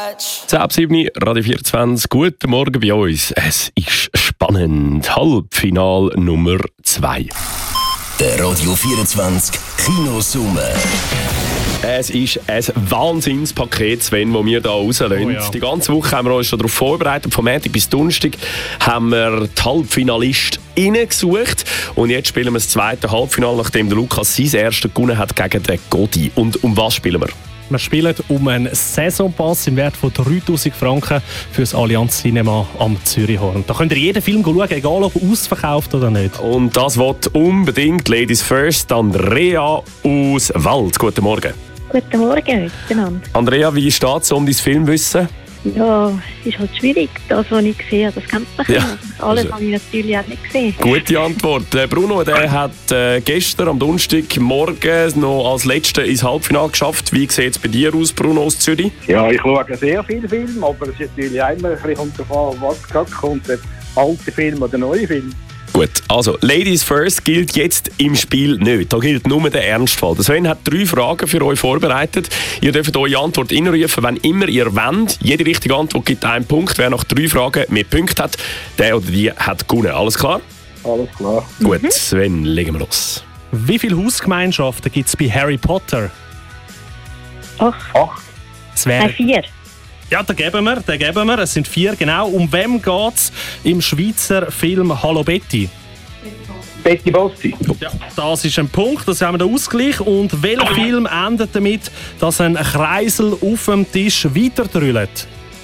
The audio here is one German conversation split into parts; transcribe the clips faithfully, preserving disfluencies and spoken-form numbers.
zehn ab sieben, Radio vierundzwanzig. Guten Morgen bei uns. Es ist spannend. Halbfinal Nummer zwei. Der Radio vierundzwanzig Kinosumme. Es ist ein Wahnsinnspaket, Sven, das wir hier rauslösen. Oh ja. Die ganze Woche haben wir uns schon darauf vorbereitet. Von Montag bis Donnerstag haben wir die Halbfinalistinnen gesucht. Und jetzt spielen wir das zweite Halbfinale, nachdem der Lukas sein erstes gewonnen hat gegen den Godi. Und um was spielen wir? Wir spielen um einen Saisonpass im Wert von dreitausend Franken für das Allianz Cinema am Zürichhorn. Da könnt ihr jeden Film schauen, egal ob ausverkauft oder nicht. Und das will unbedingt Ladies First Andrea aus Wald. Guten Morgen. Guten Morgen miteinander. Andrea, wie steht es um dein Filmwissen? Ja, es ist halt schwierig. Das, was ich gesehen habe, das kennt man Ja. ja. Alles Also- habe ich natürlich auch nicht gesehen. Gute Antwort. Der Bruno der hat äh, gestern am Donnerstagmorgen noch als Letzter ins Halbfinale geschafft. Wie sieht es bei dir aus, Bruno aus Zürich? Ja, ich schaue sehr viele Filme, aber es ist natürlich immer ein bisschen davon, was gerade kommt, der alte Film oder der neue Film. Gut, also Ladies First gilt jetzt im Spiel nicht. Da gilt nur der Ernstfall. Der Sven hat drei Fragen für euch vorbereitet. Ihr dürft eure Antwort reinrufen, wenn immer ihr wollt. Jede richtige Antwort gibt einen Punkt. Wer nach drei Fragen mehr Punkte hat, der oder die hat gewonnen. Alles klar? Alles klar. Gut, Sven, legen wir los. Wie viele Hausgemeinschaften gibt es bei Harry Potter? Ach, Acht. Es nein, wäre vier. Ja, den geben wir, den geben wir. Es sind vier, genau. Um wem geht es im Schweizer Film «Hallo Betty»? Betty Bossi. Ja, das ist ein Punkt, das haben wir den Ausgleich. Und welcher Film endet damit, dass ein Kreisel auf dem Tisch weiterdrüllt?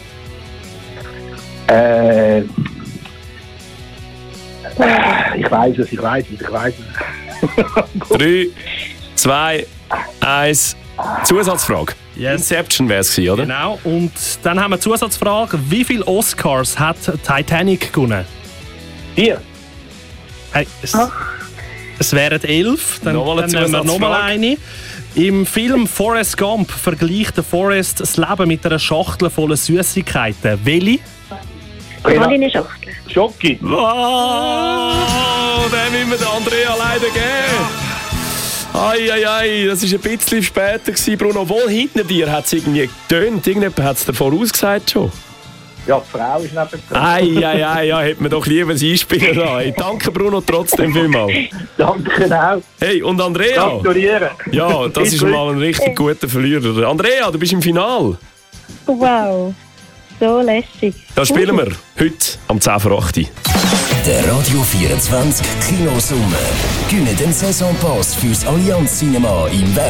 Äh, ich weiß es, ich weiß es, ich weiß es. Drei, zwei, eins. Zusatzfrage. Yes. Inception wäre es gewesen, oder? Genau. Und dann haben wir die Zusatzfrage. Wie viele Oscars hat Titanic gewonnen? Vier. Hey, es, es wären elf. Dann, Nochmal eine dann nehmen wir nochmal Zusatzfrage. eine. Im Film Forrest Gump vergleicht der Forrest das Leben mit einer Schachtel voller Süßigkeiten. Welche? Praline Schachtel. Schocki. Wow, den müssen wir der Andrea leider geben. Ei, ei, ei, das war ein bisschen später gewesen, Bruno. Wohl hinter dir hat es irgendwie getönt. Irgendjemand hat es dir vorausgesagt schon. Ja, die Frau ist neben dran. Ei, ei, ei, ja, hätte man doch lieber das Einspielen lassen. Hey, danke, Bruno, trotzdem vielmals. Danke auch. Hey, und Andrea? Gratulieren. Ja, das ist mal ein richtig guter Verlierer. Andrea, du bist im Finale. Wow, so lässig. Das spielen wir heute am zehn vor acht. Der Radio vierundzwanzig Kinosumme. Gönnt den Saisonpass fürs Allianz Cinema im Wert